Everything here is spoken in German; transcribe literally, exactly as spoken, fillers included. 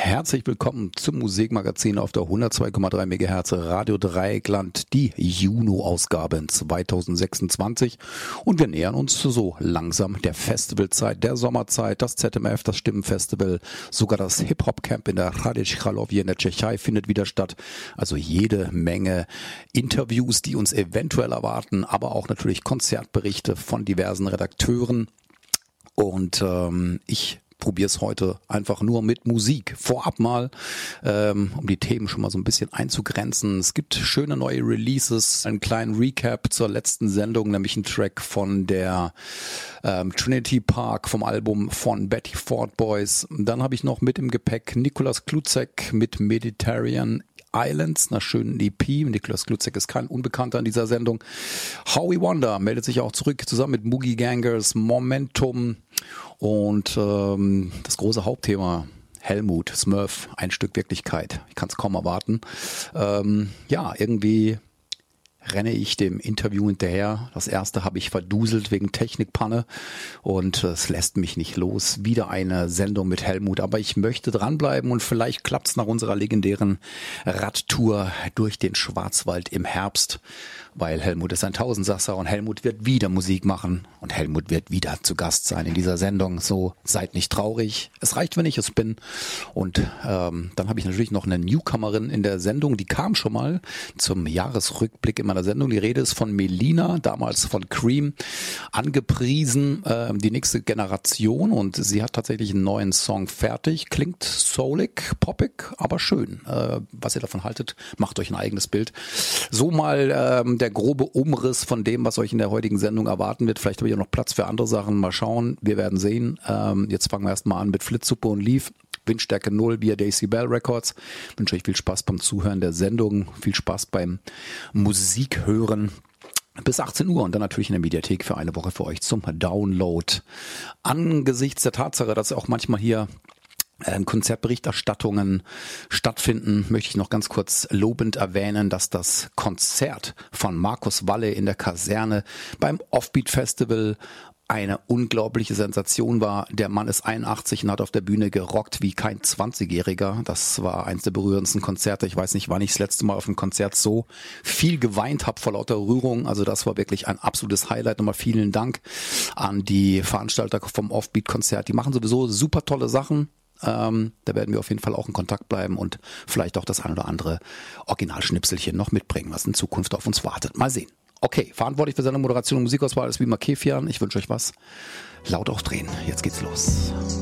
Herzlich willkommen zum Musikmagazin auf der hundertzwei Komma drei Megahertz Radio Dreieckland, die Juno-Ausgabe in zweitausendsechsundzwanzig. Und wir nähern uns so langsam der Festivalzeit, der Sommerzeit. Das Z M F, das Stimmenfestival, sogar das Hip-Hop-Camp in der Hradec Králové in der Tschechei findet wieder statt. Also jede Menge Interviews, die uns eventuell erwarten, aber auch natürlich Konzertberichte von diversen Redakteuren. Und ähm, ich probiere es heute einfach nur mit Musik. Vorab mal, ähm, um die Themen schon mal so ein bisschen einzugrenzen. Es gibt schöne neue Releases, einen kleinen Recap zur letzten Sendung, nämlich einen Track von der ähm, Trinity Park vom Album von Betty Ford Boys. Dann habe ich noch mit im Gepäck Nicolas Kluczek mit Mediterranean Islands, einer schönen E P. Nicolas Kluczek ist kein Unbekannter in dieser Sendung. Howie Wonder meldet sich auch zurück, zusammen mit Boogie Gangers, Momentum und ähm, das große Hauptthema Helmut, Smurf, ein Stück Wirklichkeit. Ich kann es kaum erwarten. Ähm, ja, irgendwie renne ich dem Interview hinterher. Das erste habe ich verduselt wegen Technikpanne und es lässt mich nicht los. Wieder eine Sendung mit Helmut, aber ich möchte dranbleiben und vielleicht klappt es nach unserer legendären Radtour durch den Schwarzwald im Herbst, weil Helmut ist ein Tausendsasser und Helmut wird wieder Musik machen und Helmut wird wieder zu Gast sein in dieser Sendung. So, seid nicht traurig. Es reicht, wenn ich es bin. Und ähm, dann habe ich natürlich noch eine Newcomerin in der Sendung, die kam schon mal zum Jahresrückblick in meiner Sendung. Die Rede ist von Melina, damals von Cream, angepriesen, äh, die nächste Generation, und sie hat tatsächlich einen neuen Song fertig. Klingt soulig, poppig, aber schön. Äh, was ihr davon haltet, macht euch ein eigenes Bild. So mal ähm, der grobe Umriss von dem, was euch in der heutigen Sendung erwarten wird. Vielleicht habe ich auch noch Platz für andere Sachen. Mal schauen, wir werden sehen. Ähm, jetzt fangen wir erstmal an mit Flitzsuppe und Leaf. Windstärke null via Decibel Records. Ich wünsche euch viel Spaß beim Zuhören der Sendung, viel Spaß beim Musikhören bis achtzehn Uhr und dann natürlich in der Mediathek für eine Woche für euch zum Download. Angesichts der Tatsache, dass auch manchmal hier Konzertberichterstattungen stattfinden, möchte ich noch ganz kurz lobend erwähnen, dass das Konzert von Markus Walle in der Kaserne beim Offbeat Festival eine unglaubliche Sensation war. Der Mann ist einundachtzig und hat auf der Bühne gerockt wie kein zwanzigjähriger. Das war eins der berührendsten Konzerte. Ich weiß nicht, wann ich das letzte Mal auf einem Konzert so viel geweint habe vor lauter Rührung. Also das war wirklich ein absolutes Highlight. Nochmal vielen Dank an die Veranstalter vom Offbeat-Konzert. Die machen sowieso super tolle Sachen. Ähm, da werden wir auf jeden Fall auch in Kontakt bleiben und vielleicht auch das ein oder andere Originalschnipselchen noch mitbringen, was in Zukunft auf uns wartet. Mal sehen. Okay, verantwortlich für seine Moderation und Musikauswahl ist Wimar Kefian. Ich wünsche euch was. Laut aufdrehen. Jetzt geht's los.